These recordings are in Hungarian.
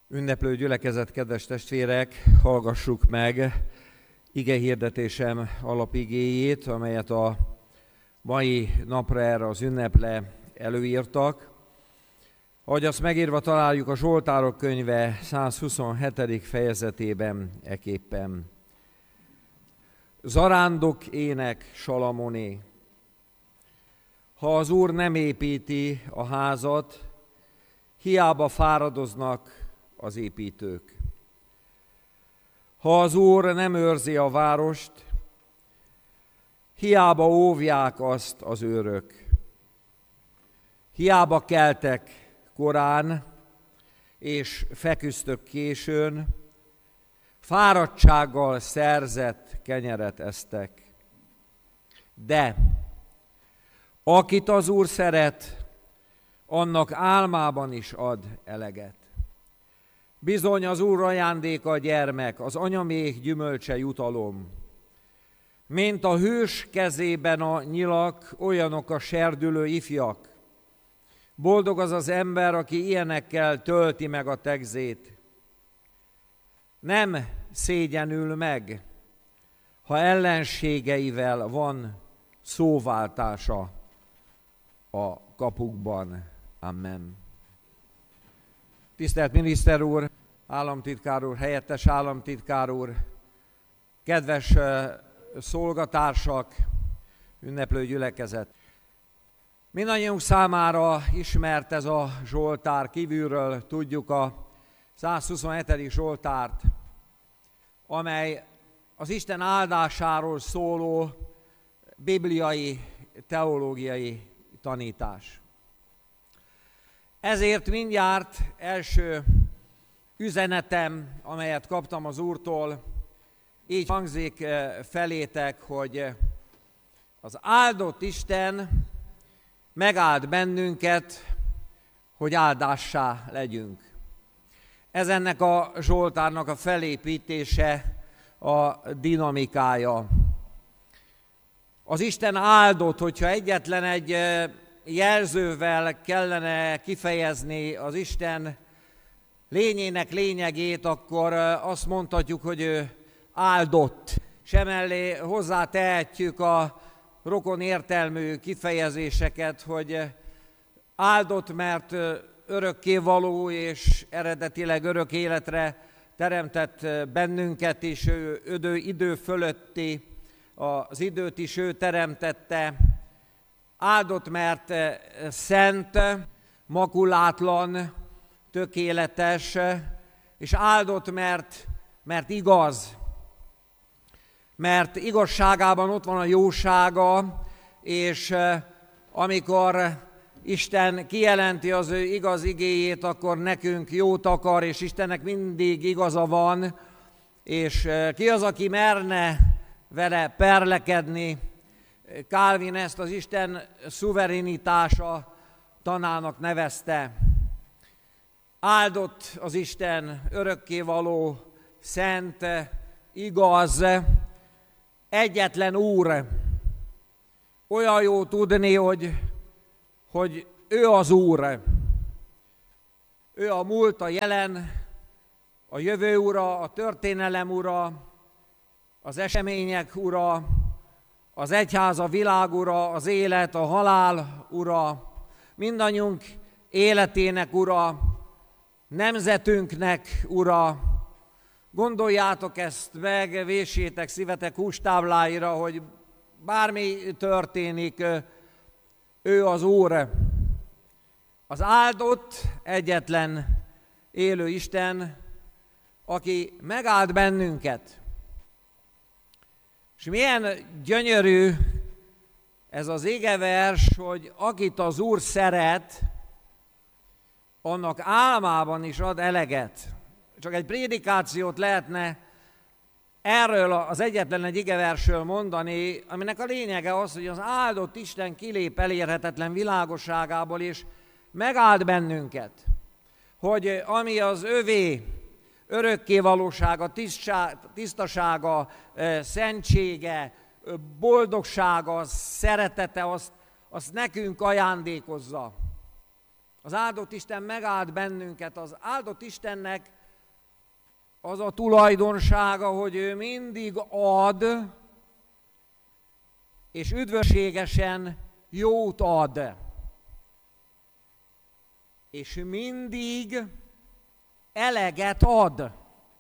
Ünneplő gyülekezet, kedves testvérek, hallgassuk meg igehirdetésem alapigéjét, amelyet a mai napra erre az ünnepre előírtak. Ahogy azt megírva találjuk a Zsoltárok könyve 127. fejezetében eképpen. Zarándok ének Salamoné. Ha az Úr nem építi a házat, hiába fáradoznak az építők. Ha az Úr nem őrzi a várost, hiába óvják azt az őrök. Hiába keltek korán, és feküztök későn, fáradtsággal szerzett kenyeret esztek. De akit az Úr szeret, annak álmában is ad eleget. Bizony az Úr ajándéka a gyermek, az anyaméh gyümölcse jutalom. Mint a hős kezében a nyilak, olyanok a serdülő ifjak. Boldog az az ember, aki ilyenekkel tölti meg a tegzét. Nem szégyenül meg, ha ellenségeivel van szóváltása a kapukban. Amen. Tisztelt miniszter úr, államtitkár úr, helyettes államtitkár úr, kedves szolgatársak, ünneplő gyülekezet! Mindannyiunk számára ismert ez a Zsoltár, kívülről tudjuk a 127. Zsoltárt, amely az Isten áldásáról szóló bibliai, teológiai tanítás. Ezért mindjárt első üzenetem, amelyet kaptam az Úrtól, így hangzik felétek, hogy az áldott Isten megáld bennünket, hogy áldássá legyünk. Ez ennek a Zsoltárnak a felépítése, a dinamikája. Az Isten áldott, hogyha egyetlen egy jelzővel kellene kifejezni az Isten lényének lényegét, akkor azt mondhatjuk, hogy ő áldott. És emellé hozzátehetjük a rokon értelmű kifejezéseket, hogy áldott, mert örökkévaló és eredetileg örök életre teremtett bennünket is, ő idő fölötti, az időt is ő teremtette. Áldott, mert szent, makulátlan, tökéletes, és áldott, mert igaz. Mert igazságában ott van a jósága, és amikor Isten kijelenti az ő igaz igéjét, akkor nekünk jót akar, és Istennek mindig igaza van, és ki az, aki merne vele perlekedni? Calvin ezt az Isten szuverenitása tanának nevezte. Áldott az Isten, örökkévaló, szent, igaz, egyetlen Úr. Olyan jó tudni, hogy ő az Úr. Ő a múlt, a jelen, a jövő ura, a történelem ura, az események ura, az egyház, a világ ura, az élet, a halál ura, mindannyiunk életének ura, nemzetünknek ura. Gondoljátok ezt meg, véssétek szívetek hústábláira, hogy bármi történik, ő az Úr. Az áldott, egyetlen élő Isten, aki megáld bennünket. És milyen gyönyörű ez az igevers, hogy akit az Úr szeret, annak álmában is ad eleget. Csak egy prédikációt lehetne erről az egyetlen egy igeversről mondani, aminek a lényege az, hogy az áldott Isten kilép elérhetetlen világosságából, és megáld bennünket, hogy ami az övé, örökkévalósága, tisztasága, szentsége, boldogsága, szeretete, azt nekünk ajándékozza. Az áldott Isten megáld bennünket, az áldott Istennek az a tulajdonsága, hogy ő mindig ad, és üdvösségesen jót ad. És mindig eleget ad.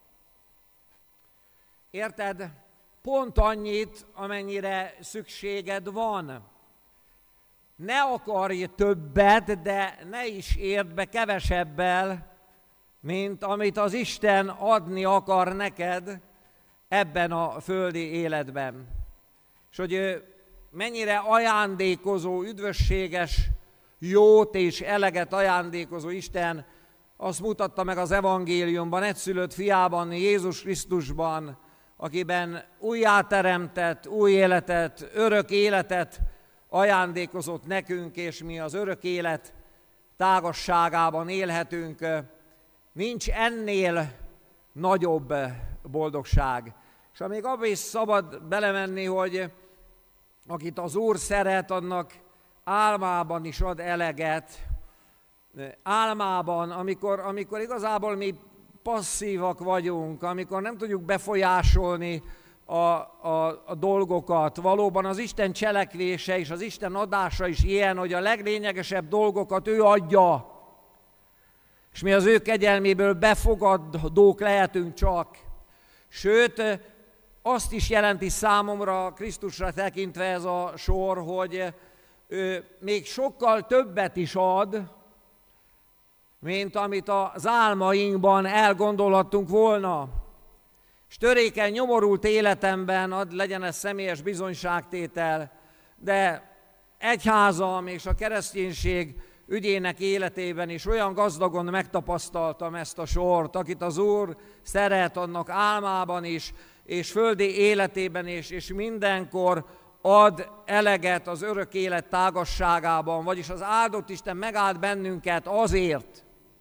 Érted? Pont annyit, amennyire szükséged van. Ne akarj többet, de ne is érd be kevesebbel, mint amit az Isten adni akar neked ebben a földi életben. És hogy ő mennyire ajándékozó, üdvösséges, jót és eleget ajándékozó Isten, azt mutatta meg az evangéliumban, egyszülött fiában, Jézus Krisztusban, akiben újjáteremtett, új életet, örök életet ajándékozott nekünk, és mi az örök élet tágasságában élhetünk. Nincs ennél nagyobb boldogság. És amíg abba is szabad belemenni, hogy akit az Úr szeret, annak álmában is ad eleget. Álmában, amikor igazából mi passzívak vagyunk, amikor nem tudjuk befolyásolni a dolgokat. Valóban az Isten cselekvése és az Isten adása is ilyen, hogy a leglényegesebb dolgokat ő adja. És mi az ő kegyelméből befogadók lehetünk csak. Sőt, azt is jelenti számomra Krisztusra tekintve ez a sor, hogy ő még sokkal többet is ad, mint amit az álmainkban elgondolhattunk volna. És törékeny, nyomorult életemben, legyen ez személyes bizonyságtétel, de egyházam és a kereszténység ügyének életében is olyan gazdagon megtapasztaltam ezt a sort, akit az Úr szeret, annak álmában is, és földi életében is, és mindenkor ad eleget az örök élet tágasságában, vagyis az áldott Isten megáld bennünket azért,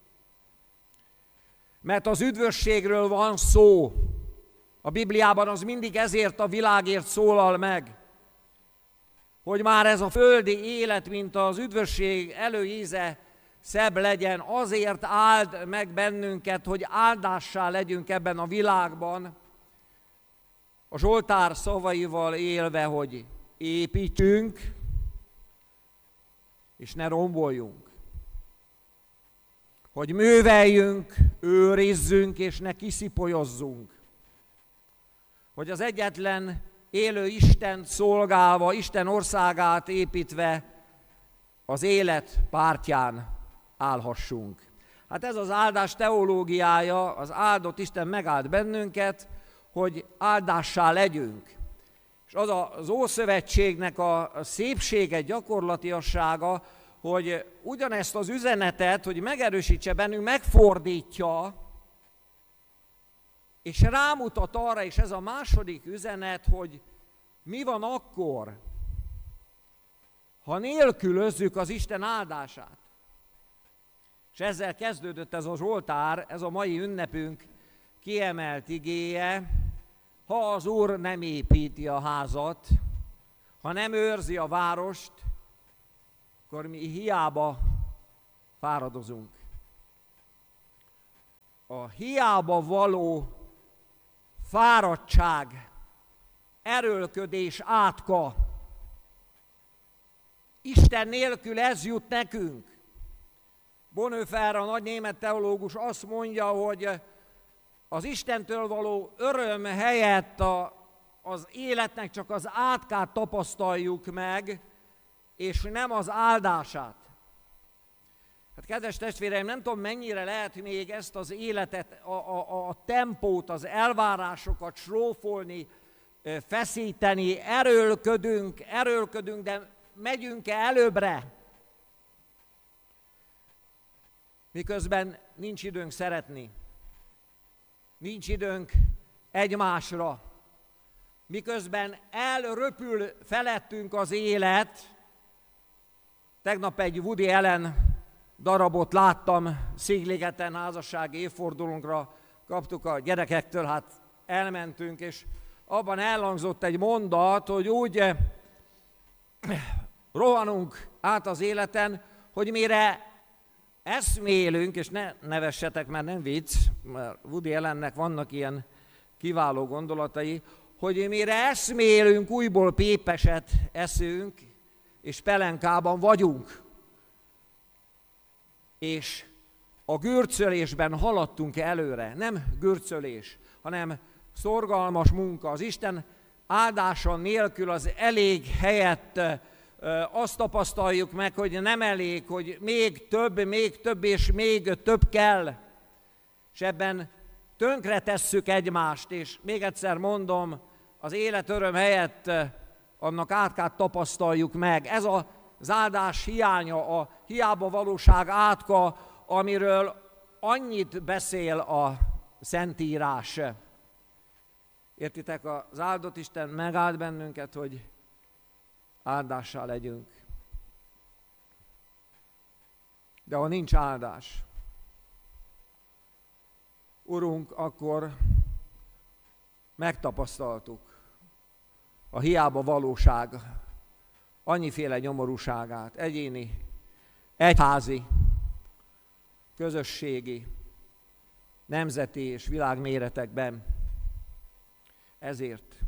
mert az üdvösségről van szó. A Bibliában az mindig ezért a világért szólal meg, hogy már ez a földi élet, mint az üdvösség előíze szebb legyen, azért áld meg bennünket, hogy áldássá legyünk ebben a világban, a Zsoltár szavaival élve, hogy építsünk, és ne romboljunk. Hogy műveljünk, őrizzünk, és ne kiszipolyozzunk. Hogy az egyetlen élő Istent szolgálva, Isten országát építve az élet pártján állhassunk. Hát ez az áldás teológiája, az áldott Isten megáld bennünket, hogy áldássá legyünk. És az az Ószövetségnek a szépsége, gyakorlatiassága, hogy ugyanezt az üzenetet, hogy megerősítse bennünk, megfordítja, és rámutat arra, és ez a második üzenet, hogy mi van akkor, ha nélkülözzük az Isten áldását. És ezzel kezdődött ez a Zsoltár, ez a mai ünnepünk kiemelt igéje, ha az Úr nem építi a házat, ha nem őrzi a várost, akkor mi hiába fáradozunk. A hiába való fáradtság, erőlködés átka. Isten nélkül ez jut nekünk. Bonhoeffer, a nagy német teológus azt mondja, hogy az Istentől való öröm helyett az életnek csak az átkát tapasztaljuk meg, és nem az áldását. Hát kedves testvéreim, nem tudom, mennyire lehet még ezt az életet, a tempót, az elvárásokat srófolni, feszíteni, erőlködünk, de megyünk-e előbbre? Miközben nincs időnk szeretni, nincs időnk egymásra, miközben elröpül felettünk az élet. Tegnap egy Woody Allen darabot láttam, Szigligeten házassági évfordulónkra kaptuk a gyerekektől, hát elmentünk, és abban elhangzott egy mondat, hogy úgy rohanunk át az életen, hogy mire eszmélünk, és ne nevessetek, mert nem vicc, mert Woody Allennek vannak ilyen kiváló gondolatai, hogy mire eszmélünk, újból pépeset eszünk, és pelenkában vagyunk. És a gürcölésben haladtunk előre, nem gürcölés, hanem szorgalmas munka. Az Isten áldása nélkül az elég helyett azt tapasztaljuk meg, hogy nem elég, hogy még több és még több kell. És ebben tönkretesszük egymást, és még egyszer mondom, az élet öröm helyett annak átkát tapasztaljuk meg. Ez az áldás hiánya, a hiába valóság átka, amiről annyit beszél a Szentírás. Értitek, az áldott Isten megáld bennünket, hogy áldással legyünk. De ha nincs áldás, Urunk, akkor megtapasztaltuk a hiába valóság annyiféle nyomorúságát, egyéni, egyházi, közösségi, nemzeti és világméretekben. Ezért,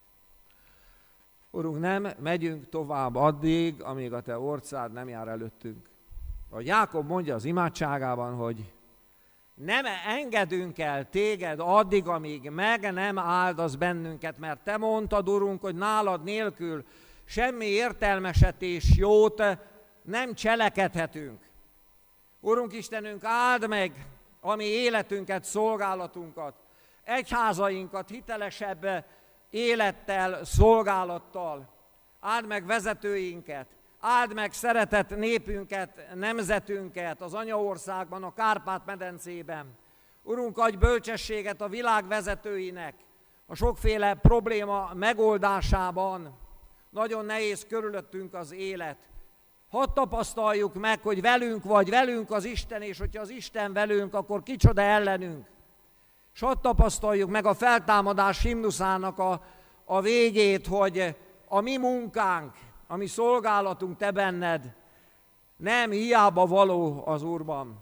Urunk, nem megyünk tovább addig, amíg a Te orcád nem jár előttünk. Ahogy Jákob mondja az imádságában, hogy nem engedünk el Téged addig, amíg meg nem áldasz bennünket, mert Te mondtad, Urunk, hogy nálad nélkül semmi értelmeset és jót nem cselekedhetünk. Urunk Istenünk, áld meg a mi életünket, szolgálatunkat, egyházainkat hitelesebb élettel, szolgálattal. Áld meg vezetőinket, áld meg szeretett népünket, nemzetünket az anyaországban, a Kárpát-medencében. Urunk, adj bölcsességet a világ vezetőinek a sokféle probléma megoldásában. Nagyon nehéz körülöttünk az élet. Hadd tapasztaljuk meg, hogy velünk vagy, velünk az Isten, és hogyha az Isten velünk, akkor kicsoda ellenünk. És hadd tapasztaljuk meg a feltámadás himnuszának a végét, hogy a mi munkánk, a mi szolgálatunk Te benned nem hiába való az Úrban.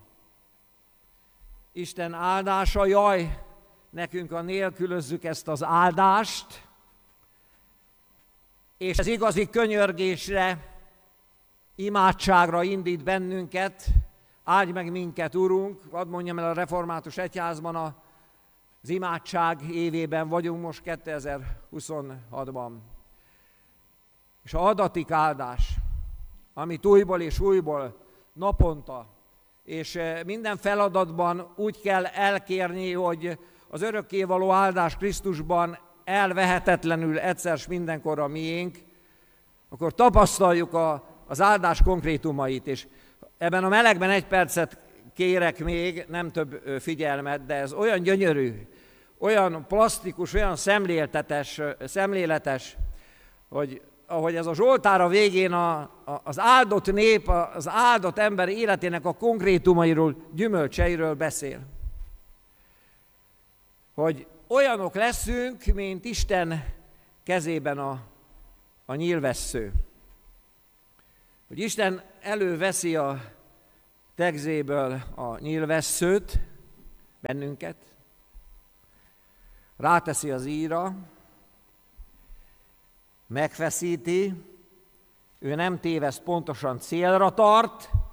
Isten áldása, jaj, nekünk a nélkülözzük ezt az áldást, és ez igazi könyörgésre, imádságra indít bennünket. Áldj meg minket, Urunk, hadd mondjam el, a Református Egyházban az imádság évében vagyunk most 2026-ban. És a adatik áldás, amit újból és újból naponta, és minden feladatban úgy kell elkérni, hogy az örökkévaló áldás Krisztusban elvehetetlenül egyszer s mindenkorra a miénk, akkor tapasztaljuk az áldás konkrétumait, és ebben a melegben 1 percet kérek még, nem több figyelmet, de ez olyan gyönyörű, olyan plastikus, olyan szemléletes, hogy ahogy ez a Zsoltár a végén az áldott nép, az áldott ember életének a konkrétumairól, gyümölcseiről beszél. Hogy olyanok leszünk, mint Isten kezében a nyílvessző. Hogy Isten előveszi a tegzéből a nyílvesszőt, bennünket, ráteszi az íjra, megfeszíti, ő nem téveszt, pontosan célra tart,